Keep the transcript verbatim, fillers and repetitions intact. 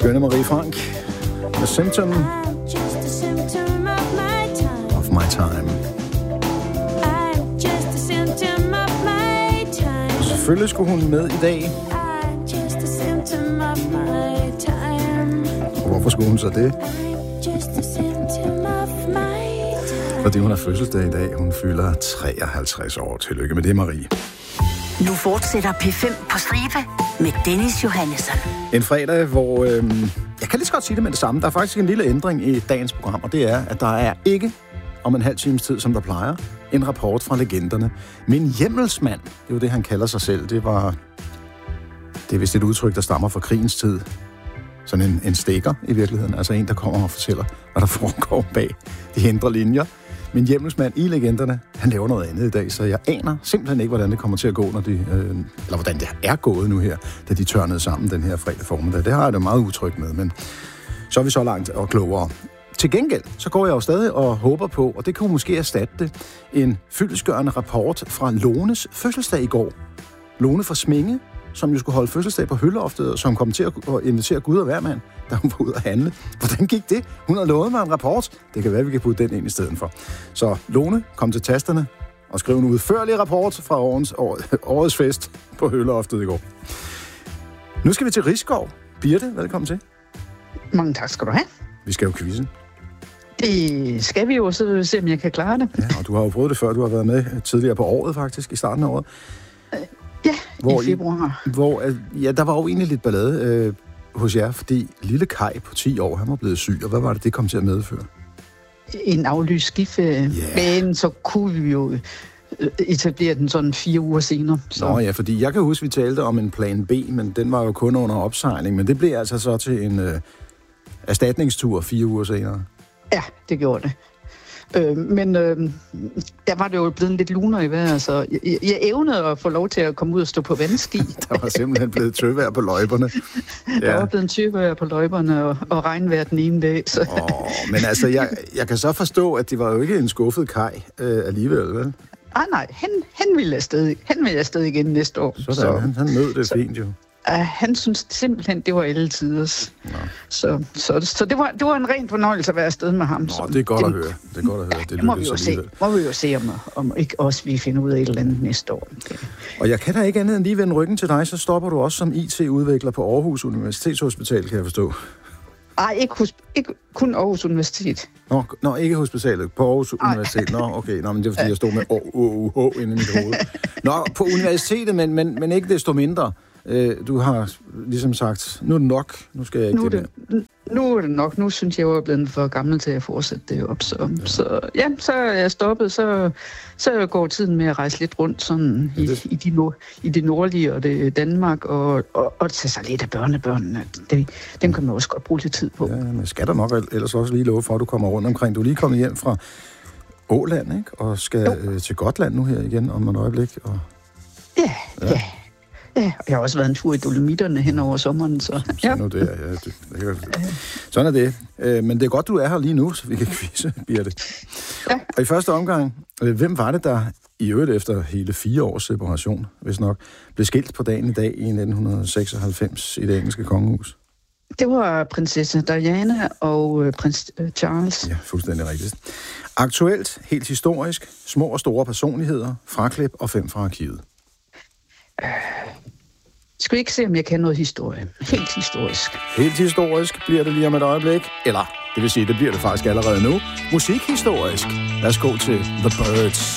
skønne Marie Frank. The Symptom of my time. Og selvfølgelig skulle hun med i dag. Og hvorfor skulle hun så det? Fordi hun har fødselsdag i dag. Hun fylder treoghalvtreds år. Tillykke med det, Marie. Nu fortsætter P fem på stribe med Dennis Johannesson. En fredag, hvor... Øh, jeg kan lige så godt sige det med det samme. Der er faktisk en lille ændring i dagens program, og det er, at der er ikke om en halv times tid, som der plejer, en rapport fra legenderne. Min hjemmelsmand, det er jo det, han kalder sig selv, det var... Det er vist et udtryk, der stammer fra krigens tid. Sådan en, en stikker i virkeligheden. Altså en, der kommer og fortæller, hvad der foregår bag de indre linjer. Min hjemmelsmand i legenderne, han laver noget andet i dag, så jeg aner simpelthen ikke, hvordan det kommer til at gå, når de, øh, eller hvordan det er gået nu her, da de tørnede sammen den her fredag formiddag. Det har jeg da meget utrygt med, men så er vi så langt og klogere. Til gengæld, så går jeg jo stadig og håber på, og det kunne måske erstatte det, en fyldestgørende rapport fra Lones fødselsdag i går. Lone fra Sminge, som jo skulle holde fødselsdag på Hølloftet, og som kom til at invitere Gud og hvermand, da hun var ude at handle. Hvordan gik det? Hun har lovet mig en rapport. Det kan være, at vi kan putte den ind i stedet for. Så Lone, kom til tasterne og skrev en udførlig rapport fra årets, årets fest på Hølloftet i går. Nu skal vi til Risskov. Birte, velkommen til. Mange tak skal du have. Vi skal jo quizzen. Det skal vi jo, så se om jeg kan klare det. Ja, og du har jo prøvet det før. Du har været med tidligere på året faktisk, i starten af året. Ja, hvor i februar. I, hvor, ja, der var jo egentlig lidt ballade øh, hos jer, fordi lille Kai på ti år, han var blevet syg, og hvad var det, det kom til at medføre? En aflyst skiferie, yeah. Men så kunne vi jo etablere den sådan fire uger senere. Så. Nå ja, fordi jeg kan huske, vi talte om en plan B, men den var jo kun under opsejling, men det blev altså så til en øh, erstatningstur fire uger senere. Ja, det gjorde det. Øh, men øh, der var det jo blevet lidt luner i vejret, så jeg, jeg evnede at få lov til at komme ud og stå på vandski. Der var simpelthen blevet tøvejr på løjperne. Ja. Der var blevet tøvejr på løjperne og, og regnvejr den ene dag. Så. Oh, men altså, jeg, jeg kan så forstå, at det var jo ikke en skuffet Kai øh, alligevel, vel? Ah, nej, han, han ville afsted, han ville afsted igen næste år. Sådan, så, han, han nød det så, fint jo. Uh, han synes simpelthen, det var alle tiders. Så, så, så det, var, det var en ren fornøjelse at være afsted med ham. Nå, det er godt det, at høre. Det er godt at høre. Det, det må, vi jo se, må vi jo se, om, om ikke også vi finder ud af et eller andet næste år. Okay. Og jeg kan da ikke andet end lige vende ryggen til dig, så stopper du også som I T-udvikler på Aarhus Universitetshospital, kan jeg forstå. Nej, ikke, ikke kun Aarhus Universitet. Nå, nå, ikke hospitalet. På Aarhus Ej. Universitet. Nå, okay. Nå, men det er fordi, jeg stod med O U H inde i mit hoved. Nå, på universitetet, men, men, men ikke desto mindre. Du har ligesom sagt, nu er det nok, nu skal jeg ikke nu det mere. Nu er det nok, nu synes jeg, jeg er blevet for gammel til at fortsætte det op. Så ja, så, ja, så er jeg stoppet, så, så går tiden med at rejse lidt rundt sådan i, ja, i, de, nord, i det nordlige og det Danmark, og, og, og tage sig lidt af børnebørnene. Det, dem kan man også godt bruge lidt tid på. Ja, men skal der nok ellers også lige love for, at du kommer rundt omkring. Du er lige kommet hjem fra Åland, ikke? Og skal øh, til Gotland nu her igen om et øjeblik. Og... Ja, ja. ja. Ja, jeg har også været en tur i Dolomitterne hen over sommeren, så... Sådan er det, ja. Det, det kan... Sådan er det. Øh, men det er godt, du er her lige nu, så vi kan quizze, Birte. Ja. Og i første omgang, øh, hvem var det, der i øvrigt efter hele fire års separation, hvis nok, blev skilt på dagen i dag i nitten seksoghalvfems i det engelske kongehus? Det var prinsesse Diana og øh, prins øh, Charles. Ja, fuldstændig rigtigt. Aktuelt, helt historisk, små og store personligheder, fraklip og fem fra arkivet. Øh, skal vi ikke se, om jeg kan noget historie? Helt historisk. Helt historisk bliver det lige om et øjeblik. Eller, det vil sige, det bliver det faktisk allerede nu. Musikhistorisk. Lad os gå til The Byrds.